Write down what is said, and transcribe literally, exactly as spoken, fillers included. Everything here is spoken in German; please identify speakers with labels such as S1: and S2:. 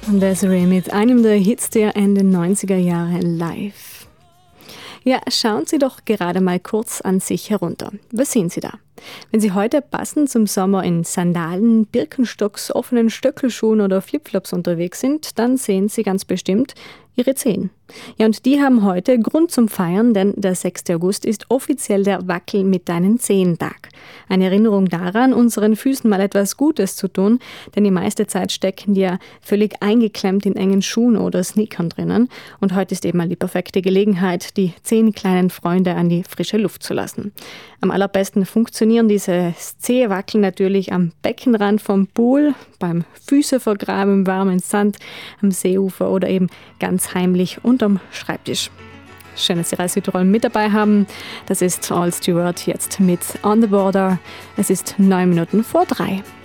S1: Desiree mit einem der Hits der Ende neunziger Jahre live. Ja, schauen Sie doch gerade mal kurz an sich herunter. Was sehen Sie da? Wenn Sie heute passend zum Sommer in Sandalen, Birkenstocks, offenen Stöckelschuhen oder Flipflops unterwegs sind, dann sehen Sie ganz bestimmt Ihre Zehen. Ja, und die haben heute Grund zum Feiern, denn der sechster August ist offiziell der Wackel mit deinen Zehen-Tag. Eine Erinnerung daran, unseren Füßen mal etwas Gutes zu tun, denn die meiste Zeit stecken die ja völlig eingeklemmt in engen Schuhen oder Sneakern drinnen. Und heute ist eben mal die perfekte Gelegenheit, die zehn kleinen Freunde an die frische Luft zu lassen. Am allerbesten funktionieren diese Zehwackel natürlich am Beckenrand vom Pool, beim Füße vergraben im warmen Sand, am Seeufer oder eben ganz heimlich unterm Schreibtisch. Schön, dass Sie Radio Südtirol mit dabei haben. Das ist All Stewart jetzt mit On the Border. Es ist neun Minuten vor drei.